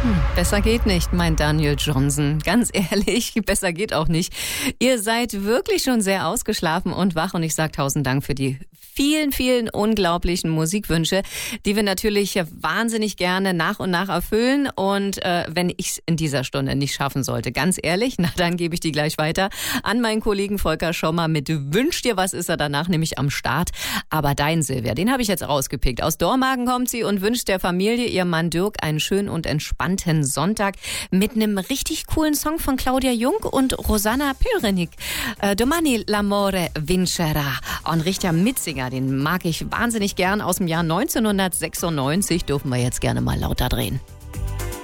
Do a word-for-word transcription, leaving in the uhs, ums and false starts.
Besser geht nicht, meint Daniel Johnson. Ganz ehrlich, besser geht auch nicht. Ihr seid wirklich schon sehr ausgeschlafen und wach und ich sage tausend Dank für die vielen, vielen unglaublichen Musikwünsche, die wir natürlich wahnsinnig gerne nach und nach erfüllen. Und äh, wenn ich es in dieser Stunde nicht schaffen sollte, ganz ehrlich, na dann gebe ich die gleich weiter an meinen Kollegen Volker Schommer mit Wünsch dir was, ist er danach nämlich am Start. Aber dein Silvia, den habe ich jetzt rausgepickt. Aus Dormagen kommt sie und wünscht der Familie, ihrem Mann Dirk, einen schönen und entspannten Sonntag mit einem richtig coolen Song von Claudia Jung und Rosanna Pylrenik. Äh, Domani l'amore vincerà. Ein richtiger Mitsinger, den mag ich wahnsinnig gern, aus dem Jahr neunzehnhundertsechsundneunzig. Dürfen wir jetzt gerne mal lauter drehen.